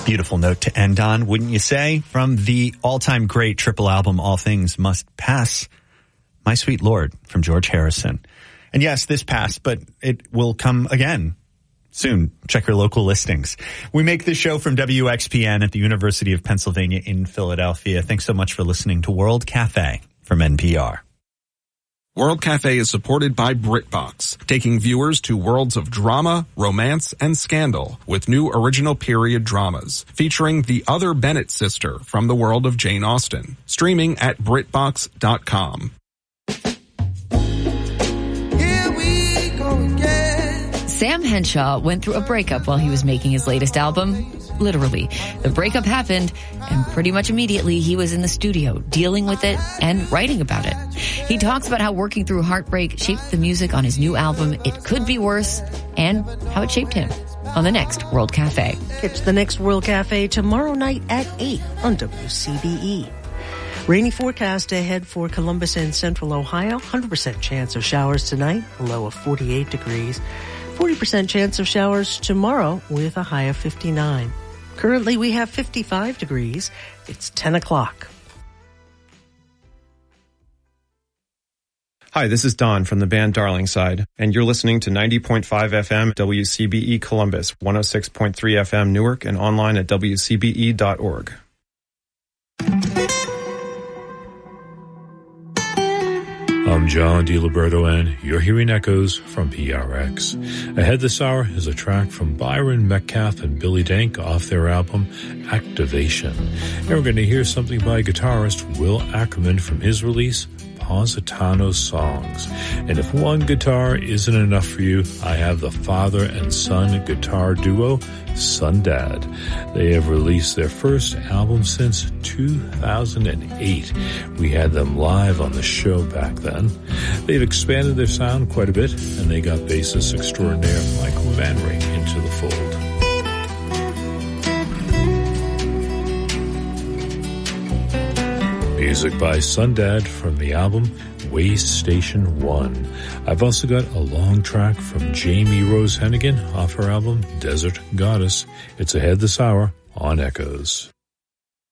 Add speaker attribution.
Speaker 1: Beautiful note to end on, wouldn't you say? From the all-time great triple album, All Things Must Pass, My Sweet Lord from George Harrison. And yes, this passed, but it will come again soon. Check your local listings. We make this show from WXPN at the University of Pennsylvania in Philadelphia. Thanks so much for listening to World Cafe from NPR.
Speaker 2: World Cafe is supported by BritBox, taking viewers to worlds of drama, romance, and scandal with new original period dramas featuring the other Bennett sister from the world of Jane Austen. Streaming at BritBox.com.
Speaker 3: Here we go again.
Speaker 4: Sam Henshaw went through a breakup while he was making his latest album. Literally. The breakup happened, and pretty much immediately he was in the studio dealing with it and writing about it. He talks about how working through heartbreak shaped the music on his new album, It Could Be Worse, and how it shaped him on the next World Cafe.
Speaker 5: It's the next World Cafe tomorrow night at 8 on WCBE. Rainy forecast ahead for Columbus and Central Ohio. 100% chance of showers tonight, a low of 48 degrees. 40% chance of showers tomorrow with a high of 59. Currently, we have 55 degrees. It's 10 o'clock.
Speaker 6: Hi, this is Don from the band Darlingside, and you're listening to 90.5 FM WCBE Columbus, 106.3 FM Newark, and online at WCBE.org.
Speaker 7: I'm John DiLiberto, and you're hearing Echoes from PRX. Ahead this hour is a track from Byron Metcalf and Billy Dank off their album Activation. And we're going to hear something by guitarist Will Ackerman from his release, Positano Songs. And if one guitar isn't enough for you, I have the father and son guitar duo, Son Dad. They have released their first album since 2008. We had them live on the show back then. They've expanded their sound quite a bit, and they got bassist extraordinaire Michael Van Ring into the fold. Music by Son Dad from the album Way Station 1. I've also got a long track from Jamie Rose Hennigan off her album Desert Goddess. It's ahead this hour on Echoes.